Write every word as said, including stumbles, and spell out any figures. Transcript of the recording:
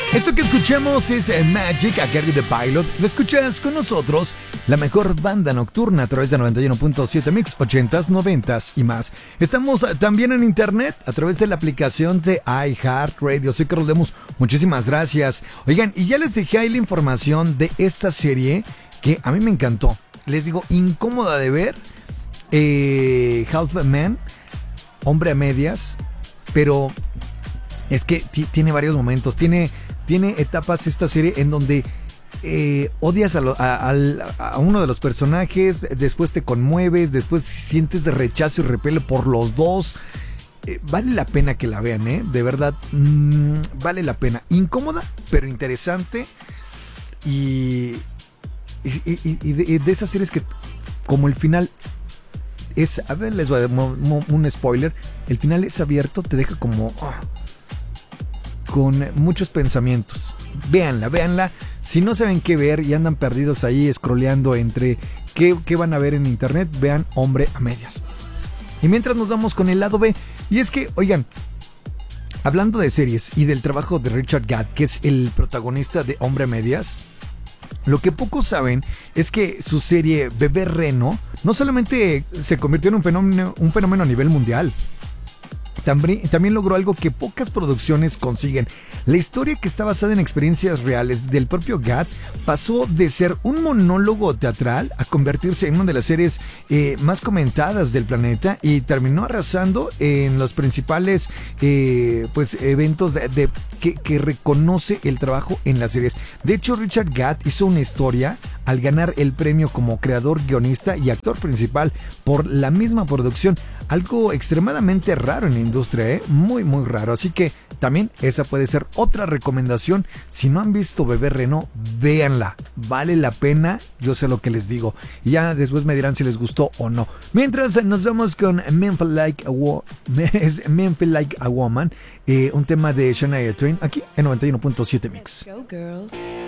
Esto que escuchamos es eh, Magic a cargo de Pilot. Lo escuchas con nosotros, la mejor banda nocturna a través de noventa y uno punto siete Mix, ochentas, noventas y más. Estamos eh, también en internet a través de la aplicación de iHeartRadio. Soy Carlos Lemus, muchísimas gracias. Oigan, y ya les dejé ahí la información de esta serie que a mí me encantó. Les digo, incómoda de ver. Eh, Half a Man, hombre a medias, pero es que t- tiene varios momentos, tiene... Tiene etapas esta serie en donde eh, odias a, lo, a, a, a uno de los personajes, después te conmueves, después sientes de rechazo y repele por los dos. Eh, vale la pena que la vean, ¿eh? De verdad, mmm, vale la pena. Incómoda, pero interesante. Y, y, y, y, de, y de esas series que, como el final es... A ver, les voy a dar un, un spoiler. El final es abierto, te deja como... Oh, con muchos pensamientos. Véanla, véanla. Si no saben qué ver y andan perdidos ahí scrolleando entre qué, qué van a ver en internet, vean Hombre a Medias. Y mientras nos vamos con el lado B, y es que, oigan, hablando de series y del trabajo de Richard Gadd, que es el protagonista de Hombre a Medias, lo que pocos saben es que su serie Bebé Reno no solamente se convirtió en un fenómeno, un fenómeno a nivel mundial, También, también logró algo que pocas producciones consiguen. La historia, que está basada en experiencias reales del propio Gadd, pasó de ser un monólogo teatral a convertirse en una de las series eh, más comentadas del planeta, y terminó arrasando en los principales eh, pues, eventos de, de, que, que reconoce el trabajo en las series. De hecho, Richard Gadd hizo una historia al ganar el premio como creador, guionista y actor principal por la misma producción. Algo extremadamente raro en la industria, ¿eh? Muy, muy raro. Así que también esa puede ser otra recomendación. Si no han visto Bebé Reno, véanla. Vale la pena, yo sé lo que les digo. Y ya después me dirán si les gustó o no. Mientras nos vamos con Men Feel Like a, Wo- Men Feel Like a Woman, eh, un tema de Shania Twain, aquí en noventa y uno punto siete Mix. Let's go, girls.